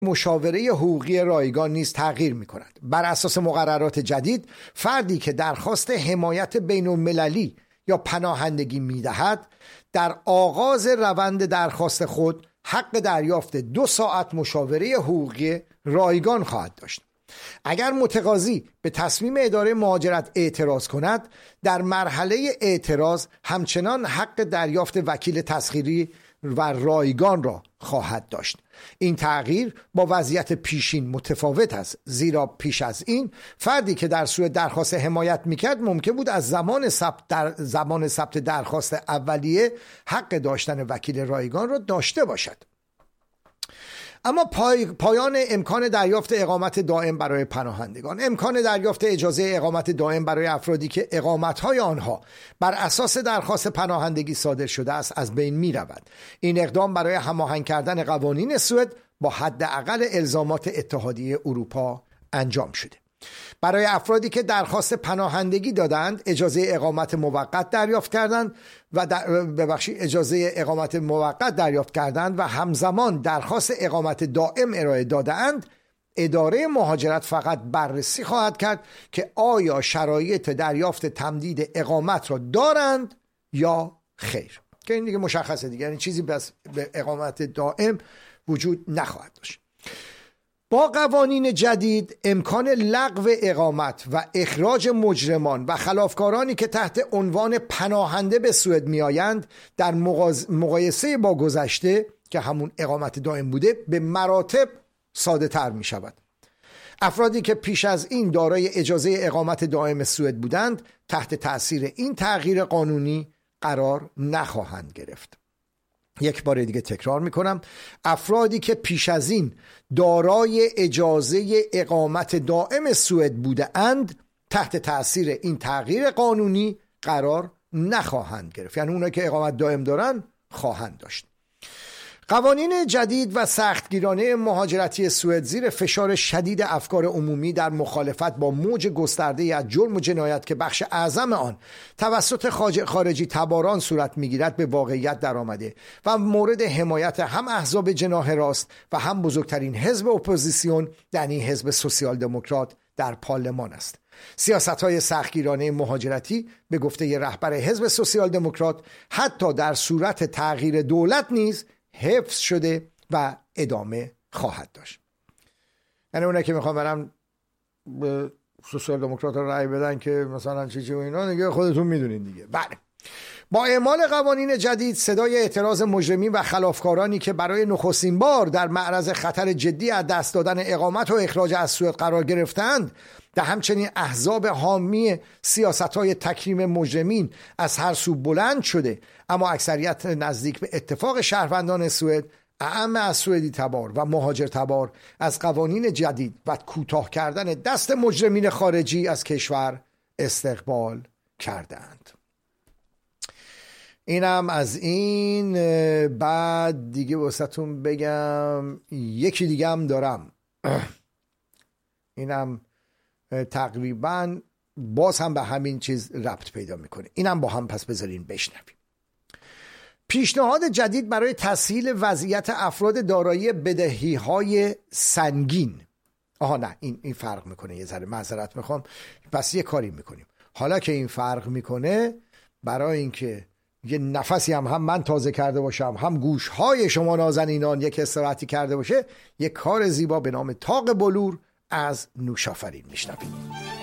مشاوره حقوقی رایگان نیز تغییر می کند. بر اساس مقررات جدید فردی که درخواست حمایت بین المللی یا پناهندگی می دهد در آغاز روند درخواست خود حق دریافت 2 ساعت مشاوره حقوقی رایگان خواهد داشت. اگر متقاضی به تصمیم اداره مهاجرت اعتراض کند، در مرحله اعتراض همچنان حق دریافت وکیل تسخیری و رایگان را خواهد داشت. این تغییر با وضعیت پیشین متفاوت است، زیرا پیش از این فردی که در سوئد درخواست حمایت میکرد ممکن بود از زمان ثبت درخواست اولیه حق داشتن وکیل رایگان را داشته باشد. اما پایان امکان دریافت اقامت دائم برای پناهندگان. امکان دریافت اجازه اقامت دائم برای افرادی که اقامت‌های آنها بر اساس درخواست پناهندگی صادر شده است از بین می‌رود. این اقدام برای هماهنگ کردن قوانین سوئد با حداقل الزامات اتحادیه اروپا انجام شده. برای افرادی که درخواست پناهندگی دادند اجازه اقامت موقت دریافت کردند و همزمان درخواست اقامت دائم ارائه دادند، اداره مهاجرت فقط بررسی خواهد کرد که آیا شرایط دریافت تمدید اقامت را دارند یا خیر، که این دیگه مشخصه دیگه، یعنی چیزی بس به اقامت دائم وجود نخواهد داشت. با قوانین جدید امکان لغو اقامت و اخراج مجرمان و خلافکارانی که تحت عنوان پناهنده به سوئد میآیند در مقایسه با گذشته که همون اقامت دائم بوده به مراتب ساده تر می شود. افرادی که پیش از این دارای اجازه اقامت دائم سوئد بودند تحت تأثیر این تغییر قانونی قرار نخواهند گرفت. یک بار دیگه تکرار میکنم، افرادی که پیش از این دارای اجازه اقامت دائم سوئد بوده اند تحت تأثیر این تغییر قانونی قرار نخواهند گرفت، یعنی اونایی که اقامت دائم دارن خواهند داشت. قوانین جدید و سختگیرانه مهاجرتی سوئد زیر فشار شدید افکار عمومی در مخالفت با موج گسترده از جرم و جنایت که بخش اعظم آن توسط خارجی تباران صورت میگیرد به واقعیت درآمده و مورد حمایت هم احزاب جناح راست و هم بزرگترین حزب اپوزیسیون یعنی حزب سوسیال دموکرات در پارلمان است. سیاست‌های سختگیرانه مهاجرتی به گفته رهبر حزب سوسیال دموکرات حتی در صورت تغییر دولت نیز حفظ شده و ادامه خواهد داشت. یعنی اونایی که میخوان برن به سوسیال دموکرات رأی بدن که مثلا چی و اینا دیگه خودتون میدونین دیگه. بله، با اعمال قوانین جدید صدای اعتراض مجرمین و خلافکارانی که برای نخستین بار در معرض خطر جدی از دست دادن اقامت و اخراج از سوئد قرار گرفتند و همچنین احزاب حامی سیاست‌های تکریم مجرمین از هر سو بلند شده، اما اکثریت نزدیک به اتفاق شهروندان سوئد اعم از سوئدی تبار و مهاجر تبار از قوانین جدید و کوتاه کردن دست مجرمین خارجی از کشور استقبال کردند. اینم از این. بعد دیگه واسهتون بگم یکی دیگه هم دارم، اینم تقریبا باز هم به همین چیز ربط پیدا میکنه، اینم با هم پس بذارین بشنویم. پیشنهاد جدید برای تسهیل وضعیت افراد دارای بدهی‌های سنگین. نه این فرق میکنه، یه ذره معذرت میخوام، پس یه کاری میکنیم. حالا که این فرق میکنه، برای اینکه یه نفسی هم من تازه کرده باشم، هم گوشهای شما نازنینان یک استراحتی کرده باشه، یک کار زیبا به نام طاق بلور از نوشافرین میشنویم.